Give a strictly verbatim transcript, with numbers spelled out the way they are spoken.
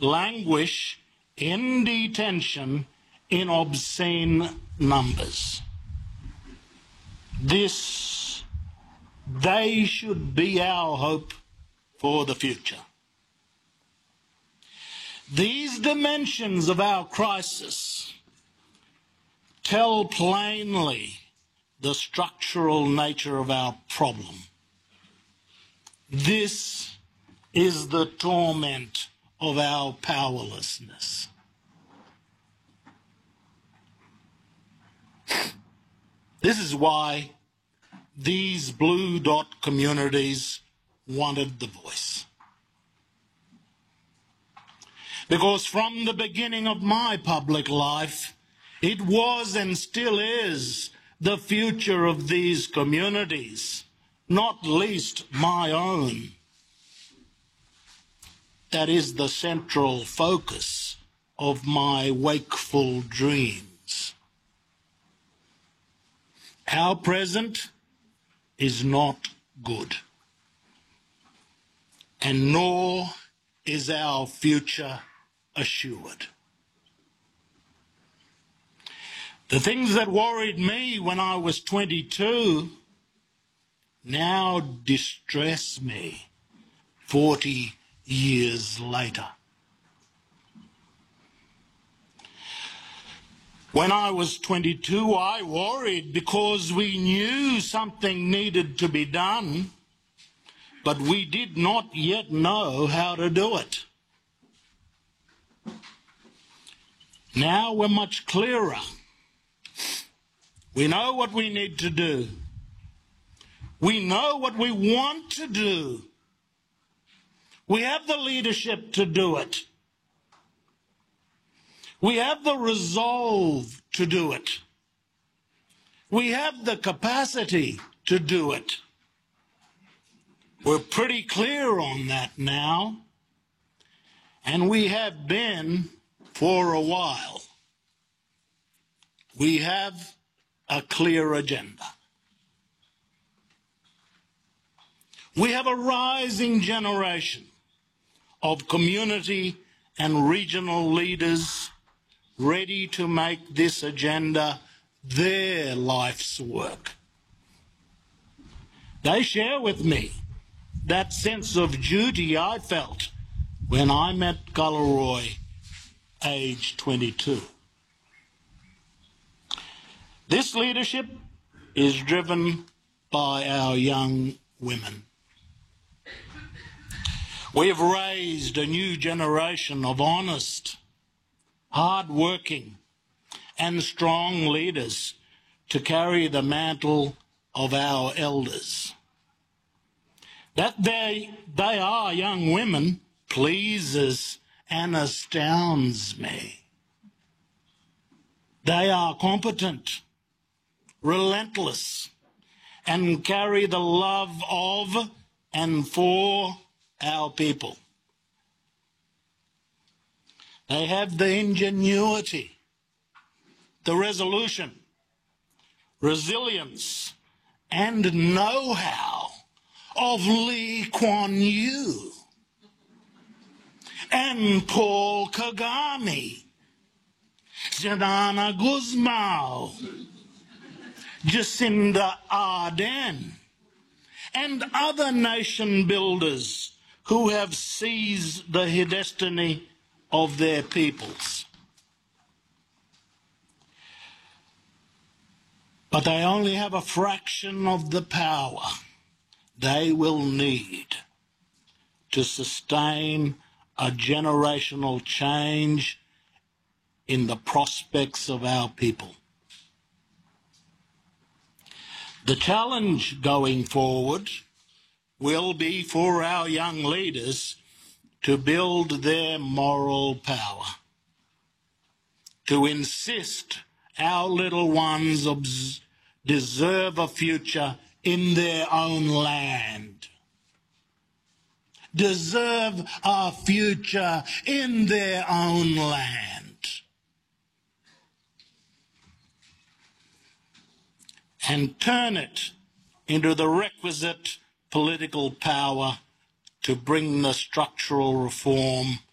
languish in detention in obscene numbers. This, they should be our hope for the future. These dimensions of our crisis tell plainly the structural nature of our problem. This is the torment of our powerlessness. This is why these blue dot communities wanted the voice. Because from the beginning of my public life, it was and still is the future of these communities, not least my own, that is the central focus of my wakeful dreams. Our present is not good, and nor is our future assured. The things that worried me when I was twenty-two now distress me forty years later. When I was twenty-two, I worried because we knew something needed to be done, but we did not yet know how to do it. Now we're much clearer. We know what we need to do. We know what we want to do. We have the leadership to do it. We have the resolve to do it. We have the capacity to do it. We're pretty clear on that now, and we have been for a while. We have a clear agenda. We have a rising generation of community and regional leaders ready to make this agenda their life's work. They share with me that sense of duty I felt when I met Galarrwuy, age twenty-two. This leadership is driven by our young women. We have raised a new generation of honest, hard-working and strong leaders to carry the mantle of our elders. That they, they are young women pleases and astounds me. They are competent, relentless, and carry the love of and for our people. They have the ingenuity, the resolution, resilience, and know-how of Lee Kuan Yew and Paul Kagame, Xanana Gusmao, Jacinda Ardern, and other nation builders who have seized the destiny of their peoples. But they only have a fraction of the power they will need to sustain a generational change in the prospects of our people. The challenge going forward will be for our young leaders to build their moral power, to insist our little ones deserve a future in their own land, deserve a future in their own land. And turn it into the requisite political power to bring the structural reform